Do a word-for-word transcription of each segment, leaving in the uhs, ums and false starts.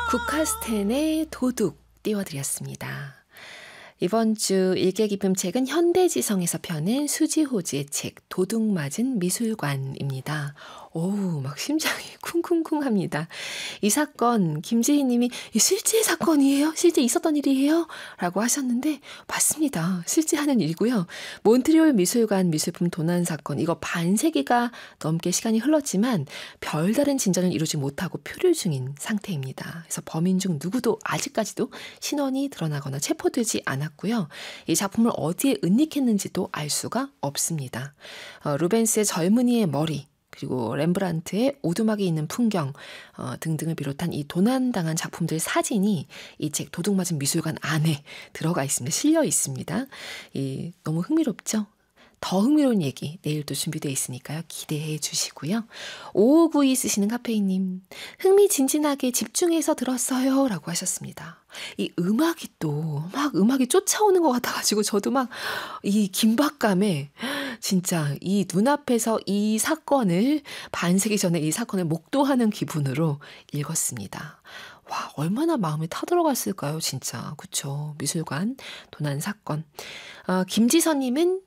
국카스텐의 도둑 띄워드렸습니다. 이번 주 일개 기쁨 책은 현대지성에서 펴낸 수지호지의 책 도둑 맞은 미술관입니다. 오우, 막 심장이 쿵쿵쿵합니다. 이 사건 김지희 님이 실제 사건이에요? 실제 있었던 일이에요? 라고 하셨는데 맞습니다. 실제 하는 일이고요. 몬트리올 미술관 미술품 도난 사건, 이거 반세기가 넘게 시간이 흘렀지만 별다른 진전을 이루지 못하고 표류 중인 상태입니다. 그래서 범인 중 누구도 아직까지도 신원이 드러나거나 체포되지 않았고요. 이 작품을 어디에 은닉했는지도 알 수가 없습니다. 어, 루벤스의 젊은이의 머리, 그리고 렘브란트의 오두막이 있는 풍경 어, 등등을 비롯한 이 도난당한 작품들 사진이 이 책 도둑 맞은 미술관 안에 들어가 있습니다. 실려 있습니다. 이, 너무 흥미롭죠? 더 흥미로운 얘기 내일 또 준비되어 있으니까요. 기대해 주시고요. 오오구이 쓰시는 카페인님, 흥미진진하게 집중해서 들었어요 라고 하셨습니다. 이 음악이 또 막 음악이 쫓아오는 것 같아가지고 저도 막 이 긴박감에 진짜 이 눈앞에서 이 사건을 반세기 전에 이 사건을 목도하는 기분으로 읽었습니다. 와, 얼마나 마음이 타들어갔을까요, 진짜. 그쵸? 미술관 도난 사건. 어, 김지선님은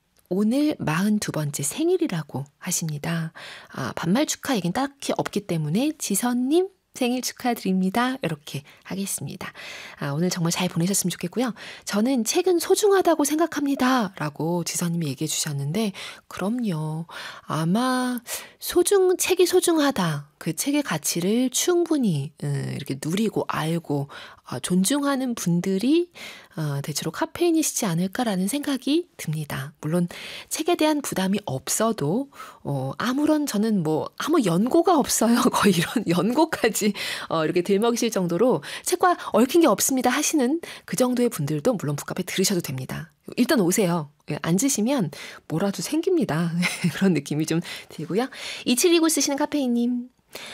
오늘 마흔두 번째 생일이라고 하십니다. 아, 반말 축하 얘기는 딱히 없기 때문에 지선님 생일 축하드립니다. 이렇게 하겠습니다. 아, 오늘 정말 잘 보내셨으면 좋겠고요. 저는 책은 소중하다고 생각합니다. 라고 지선님이 얘기해 주셨는데 그럼요. 아마 소중 책이 소중하다. 그 책의 가치를 충분히 이렇게 누리고 알고 존중하는 분들이 대체로 카페인이시지 않을까라는 생각이 듭니다. 물론 책에 대한 부담이 없어도 아무런 저는 뭐 아무 연고가 없어요. 거의 이런 연고까지 이렇게 들먹이실 정도로 책과 얽힌 게 없습니다 하시는 그 정도의 분들도 물론 북카페 들으셔도 됩니다. 일단 오세요. 앉으시면 뭐라도 생깁니다. 그런 느낌이 좀 들고요. 이칠이구 쓰시는 카페인님,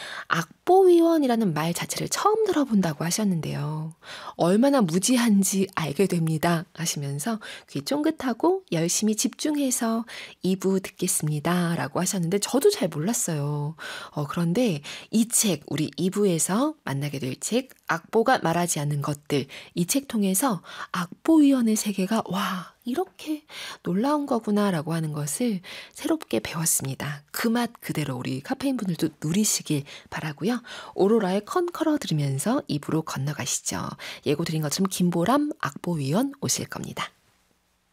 악보위원이라는 말 자체를 처음 들어본다고 하셨는데요. 얼마나 무지한지 알게 됩니다 하시면서 귀 쫑긋하고 열심히 집중해서 이 부 듣겠습니다 라고 하셨는데 저도 잘 몰랐어요. 어, 그런데 이 책, 우리 이 부에서 만나게 될 책 악보가 말하지 않는 것들, 이 책 통해서 악보위원의 세계가 와 이렇게 놀라운 거구나 라고 하는 것을 새롭게 배웠습니다. 그 맛 그대로 우리 카페인 분들도 누리시길 바라고요. 오로라의 컨커러 들으면서 이 부로 건너가시죠. 예고 드린 것처럼 김보람 악보위원 오실 겁니다.